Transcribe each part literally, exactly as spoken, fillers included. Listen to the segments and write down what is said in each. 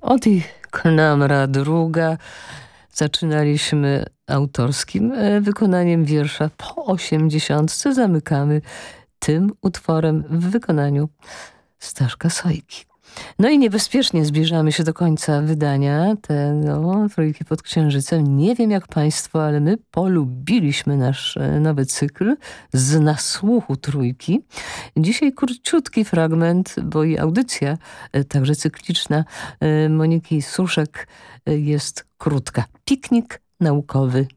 Od ich Klamra druga zaczynaliśmy autorskim wykonaniem wiersza po osiemdziesiątce. Zamykamy tym utworem w wykonaniu Staszka Sojki. No i niebezpiecznie zbliżamy się do końca wydania te no, Trójki pod Księżycem. Nie wiem jak państwo, ale my polubiliśmy nasz nowy cykl z nasłuchu Trójki. Dzisiaj króciutki fragment, bo i audycja, także cykliczna, Moniki Suszek jest krótka. Piknik naukowy.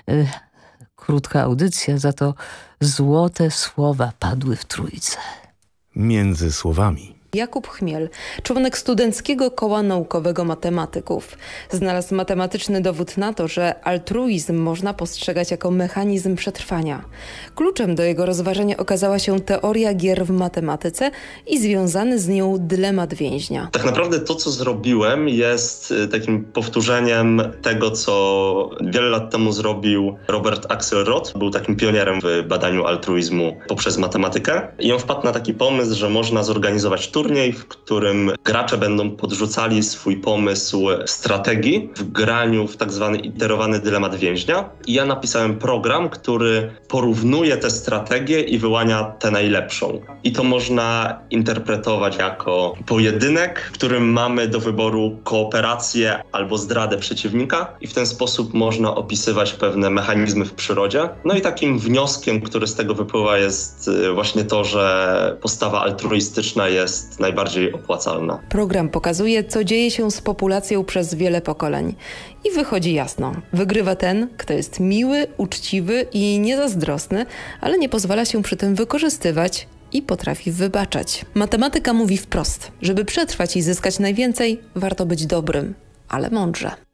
Krótka audycja, za to złote słowa padły w Trójce. Między słowami. Jakub Chmiel, członek Studenckiego Koła Naukowego Matematyków, znalazł matematyczny dowód na to, że altruizm można postrzegać jako mechanizm przetrwania. Kluczem do jego rozważenia okazała się teoria gier w matematyce i związany z nią dylemat więźnia. Tak naprawdę to, co zrobiłem, jest takim powtórzeniem tego, co wiele lat temu zrobił Robert Axelrod. Był takim pionierem w badaniu altruizmu poprzez matematykę i on wpadł na taki pomysł, że można zorganizować turniej, w którym gracze będą podrzucali swój pomysł strategii w graniu w tak zwany iterowany dylemat więźnia. I ja napisałem program, który porównuje te strategie i wyłania tę najlepszą. I to można interpretować jako pojedynek, w którym mamy do wyboru kooperację albo zdradę przeciwnika i w ten sposób można opisywać pewne mechanizmy w przyrodzie. No i takim wnioskiem, który z tego wypływa, jest właśnie to, że postawa altruistyczna jest najbardziej opłacalna. Program pokazuje, co dzieje się z populacją przez wiele pokoleń. I wychodzi jasno. Wygrywa ten, kto jest miły, uczciwy i niezazdrosny, ale nie pozwala się przy tym wykorzystywać i potrafi wybaczać. Matematyka mówi wprost, żeby przetrwać i zyskać najwięcej, warto być dobrym, ale mądrze.